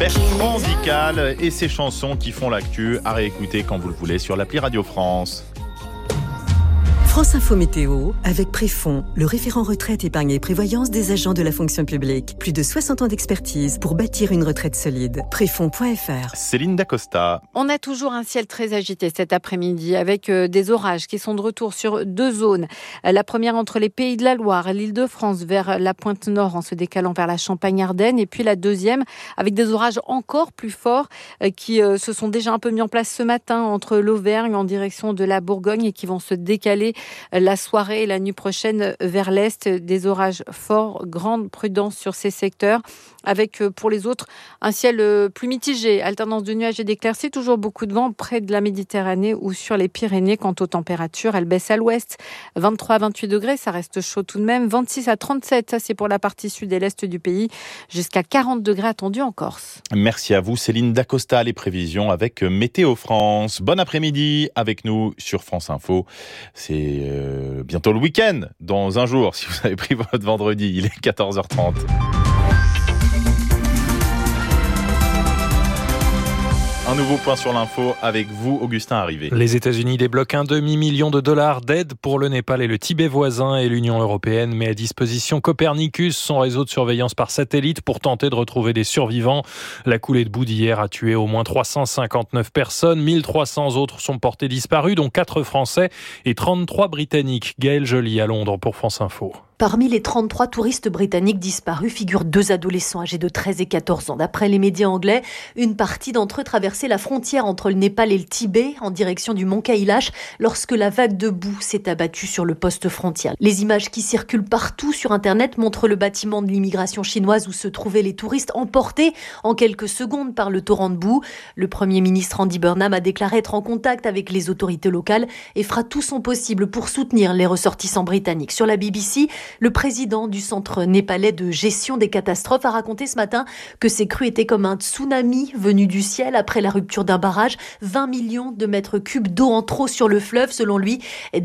Bertrand Dical et ses chansons qui font l'actu à réécouter quand vous le voulez sur l'appli Radio France. France Info Météo, avec Préfond, le référent retraite, épargne et prévoyance des agents de la fonction publique. Plus de 60 ans d'expertise pour bâtir une retraite solide. Préfond.fr. Céline Dacosta. On a toujours un ciel très agité cet après-midi avec des orages qui sont de retour sur deux zones. La première entre les Pays de la Loire, l'Île-de-France vers la pointe nord en se décalant vers la Champagne-Ardenne. Et puis la deuxième avec des orages encore plus forts qui se sont déjà un peu mis en place ce matin entre l'Auvergne en direction de la Bourgogne et qui vont se décaler la soirée et la nuit prochaine vers l'est. Des orages forts, grande prudence sur ces secteurs, avec pour les autres un ciel plus mitigé, alternance de nuages et d'éclaircies, toujours beaucoup de vent près de la Méditerranée ou sur les Pyrénées. Quant aux températures, elles baissent à l'ouest, 23 à 28 degrés, ça reste chaud tout de même, 26 à 37, ça c'est pour la partie sud et l'est du pays, jusqu'à 40 degrés attendus en Corse. Merci à vous Céline Dacosta, les prévisions avec Météo France. Bon après-midi avec nous sur France Info. C'est bientôt le week-end, dans un jour, si vous avez pris votre vendredi, il est 14h30. Un nouveau point sur l'info avec vous, Augustin Arrivé. Les États-Unis débloquent $1,5 million d'aide pour le Népal et le Tibet voisin, et l'Union européenne met à disposition Copernicus, son réseau de surveillance par satellite, pour tenter de retrouver des survivants. La coulée de boue d'hier a tué au moins 359 personnes, 1300 autres sont portés disparus, dont 4 Français et 33 Britanniques. Gaëlle Joly à Londres pour France Info. Parmi les 33 touristes britanniques disparus figurent 2 adolescents âgés de 13 et 14 ans. D'après les médias anglais, une partie d'entre eux traversait la frontière entre le Népal et le Tibet en direction du mont Kailash lorsque la vague de boue s'est abattue sur le poste frontière. Les images qui circulent partout sur Internet montrent le bâtiment de l'immigration chinoise où se trouvaient les touristes emportés en quelques secondes par le torrent de boue. Le Premier ministre Andy Burnham a déclaré être en contact avec les autorités locales et fera tout son possible pour soutenir les ressortissants britanniques. Sur la BBC, le président du centre népalais de gestion des catastrophes a raconté ce matin que ces crues étaient comme un tsunami venu du ciel après la rupture d'un barrage. 20 millions de mètres cubes d'eau en trop sur le fleuve, selon lui.